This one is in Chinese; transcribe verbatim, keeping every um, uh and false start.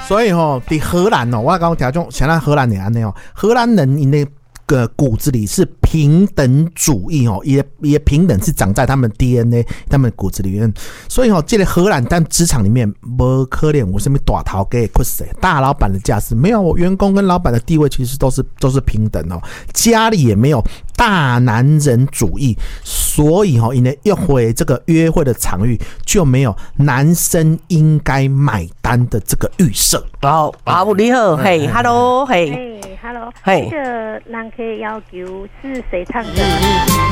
所以吼，在荷兰哦，我刚刚听众像咱荷兰人安尼哦，荷兰人因的个骨子里是平等主义哦，也也平等是长在他们 D N A 他们骨子里面，所以哦，这个荷兰但职场里面不可怜我什么大头给困死大老板的架势没有，我员工跟老板的地位其实都是都是平等哦，家里也没有大男人主义，所以哦，因为约会这个约会的场域就没有男生应该买单的这个预设。 哦，阿母你好，嘿 ，Hello， 嘿， 嘿 ，Hello， 嘿， 这个人可以要求是谁唱的？